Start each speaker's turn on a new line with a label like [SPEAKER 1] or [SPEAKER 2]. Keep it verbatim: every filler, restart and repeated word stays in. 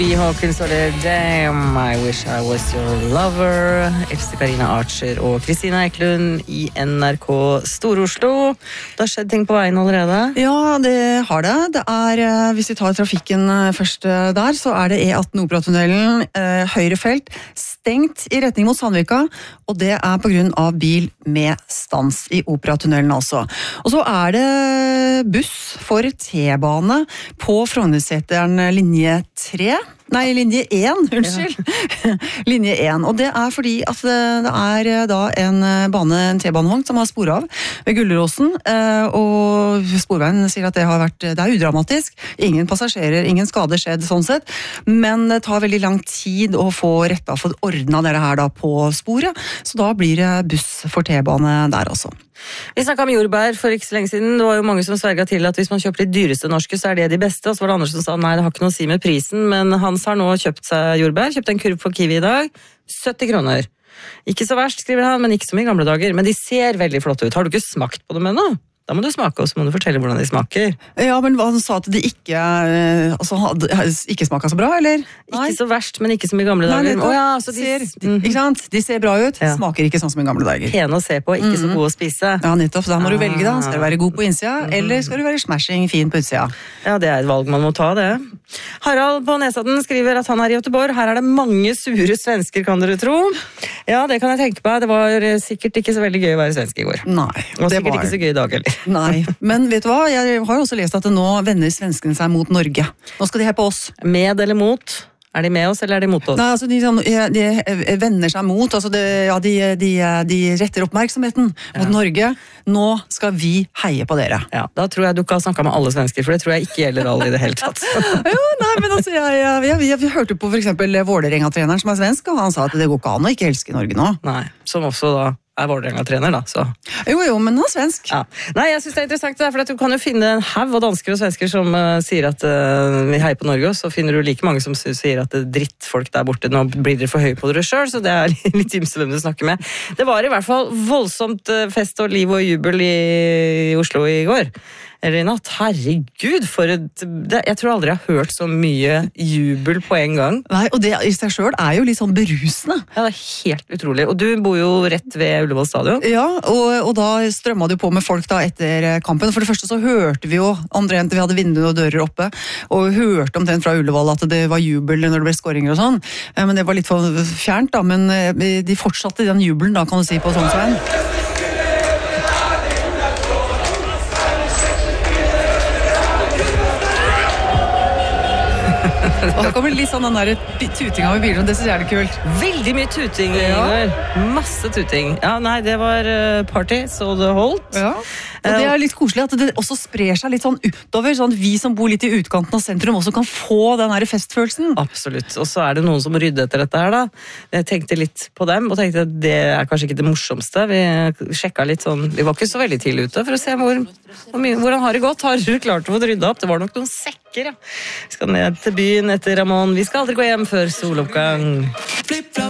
[SPEAKER 1] Lee Hawkins og det Damn, I wish I was your lover. Else Karina Archer og Kristina Eklund i N R K Stor-Oslo. Det har skjedd ting på veien allerede.
[SPEAKER 2] Ja, det har det. Det er, hvis vi tar trafikken først der, så er det E atten Operatunnelen, eh, høyre felt, stengt i retning mot Sandvika, og det er på grunn av bil med stans i Operatunnelen altså. Og så er det buss for T-bane på Frognerseteren linje tre. Nei, linje én, unnskyld. Ja. Linje én, og det er fordi at det er da en bane, en T-banevogn som har spor av ved Gulleråsen, og sporveien sier at det har vært, det er udramatisk. Ingen passasjerer, ingen skade skjedd sånn sett, men det tar veldig lang tid å få retta for ordna dette her da på sporet, så da blir det buss for T-bane der også.
[SPEAKER 1] Vi snakket om jordbær for ikke så lenge siden. Det var jo mange som sverget til at hvis man kjøper de dyreste norske, så er det de beste. Og så var det andre som sa nei, det har ikke noe å si med prisen, men Hans har nå kjøpt seg jordbær. Kjøpt en kurv på Kiwi i dag. sytti kroner. Ikke så verst, skriver han, men ikke som i gamle dager. Men de ser veldig flotte ut. Har du ikke smakt på dem ennå? Da må du smake, og så må du fortelle hvordan de smaker.
[SPEAKER 2] Ja, men han sa at de ikke, altså, ikke smaker så bra, eller?
[SPEAKER 1] Nei. Ikke så verst, men ikke som i gamle dager.
[SPEAKER 2] Nei,
[SPEAKER 1] oh, ja, så de,
[SPEAKER 2] ser, de, ikke sant? De ser bra ut, ja. Smaker ikke sånn som i gamle dager.
[SPEAKER 1] Pene å se på, ikke mm-hmm. så gode å spise.
[SPEAKER 2] Ja, nettopp, da må ah. du velge da. Skal du være god på innsida, mm-hmm. eller skal du være smashing fin på utsida?
[SPEAKER 1] Ja, det er et valg man må ta, det. Harald på Nesadden skriver at han er i Göteborg. Her er det mange sure svensker, kan dere tro. Ja, det kan jeg tenke på. Det var sikkert ikke så veldig gøy å være svensk i går.
[SPEAKER 2] Nei.
[SPEAKER 1] Og sikkert var... ikke så gøy i dag heller.
[SPEAKER 2] Nei, men vet du hva? Jeg har jo også lest at nå vender svenskene seg mot Norge. Nå skal de her på oss.
[SPEAKER 1] Med eller mot? Er de med oss, eller er de mot oss?
[SPEAKER 2] Nei, altså, de, de vender seg mot, altså det, ja, de, de, de retter oppmerksomheten mot ja. Norge. Nå skal vi heie på dere.
[SPEAKER 1] Ja, da tror jeg du ikke har snakket med alle svensker, for det tror jeg ikke gjelder alle i det hele tatt.
[SPEAKER 2] Jo, nei, men altså, jeg, jeg, jeg, jeg, jeg hørte på for eksempel Vålerenga-treneren som er svensk, og han sa at det går ikke an å ikke elske Norge nå.
[SPEAKER 1] Nei, som også da er Vålerenga-trener, da, så.
[SPEAKER 2] Jo, jo, men han er svensk.
[SPEAKER 1] Ja. Nei, jeg synes det er interessant, det er, for at du kan jo finne en haug av dansker og svensker som uh, sier at uh, vi heier på Norge, og så finner du like mange som sier at det er drittfolk der borte, nå blir dere for høye på dere selv, så det er litt ymse hvem du snakker med. Det var i hvert fall voldsomt uh, fest og liv og jubel i Oslo i går. Eller i natt, herregud, for et, det, jeg tror aldri jeg har hørt så mye jubel på en gang.
[SPEAKER 2] Nei, og det i seg selv er jo litt sånn berusende.
[SPEAKER 1] Ja, det er helt utrolig. Og du bor jo rett ved Ullevål stadion.
[SPEAKER 2] Ja, og, og da strømmet du på med folk da etter kampen. For det første så hørte vi jo, omtrent vi hadde vinduer og dører oppe, og hørte omtrent fra Ullevål at det var jubel når det ble skåringer og sånn. Men det var litt for fjernt da, men de fortsatte den jubelen da, kan du si, på sånn sveien. Og da kommer det litt sånn den der tuting av i bilen, og det synes jeg er litt kult.
[SPEAKER 1] Veldig mye tuting i går. Ja. Masse tuting. Ja, nei, det var party, så det holdt.
[SPEAKER 2] Ja, og det er litt koselig at det også sprer seg litt sånn utover, sånn at vi som bor litt i utkanten av sentrum også kan få den her festfølelsen.
[SPEAKER 1] Absolutt, og så er det noen som rydder etter dette her da. Jeg tenkte litt på dem, og tenkte at det er kanskje ikke det morsomste. Vi sjekket litt sånn, vi var ikke så veldig tidlig ute for å se hvor, hvor mye, hvordan har det gått. Har du klart å få ryddet opp? Det var nok noen sekker, ja. Vi skal ned til byen etter Ramón. Vi skal aldri gå hjem før soloppgang.